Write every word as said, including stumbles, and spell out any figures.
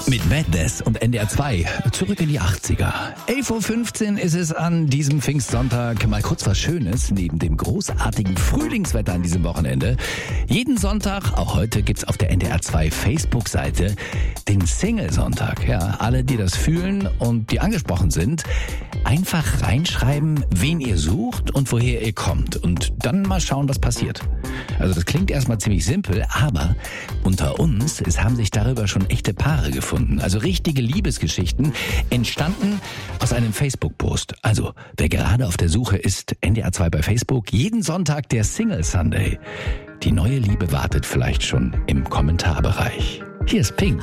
Mit Madness und N D R zwei zurück in die achtziger. elf Uhr fünfzehn ist es an diesem Pfingstsonntag. Mal kurz was Schönes neben dem großartigen Frühlingswetter an diesem Wochenende. Jeden Sonntag, auch heute, gibt's auf der N D R zwei Facebook-Seite den Single-Sonntag. Ja, alle, die das fühlen und die angesprochen sind, einfach reinschreiben, wen ihr sucht und woher ihr kommt. Und dann mal schauen, was passiert. Also das klingt erstmal ziemlich simpel, aber unter uns, es haben sich darüber schon echte Paare gefunden. Also richtige Liebesgeschichten entstanden aus einem Facebook-Post. Also wer gerade auf der Suche ist, N D R zwei bei Facebook, jeden Sonntag der Single Sunday. Die neue Liebe wartet vielleicht schon im Kommentarbereich. Hier ist Pink.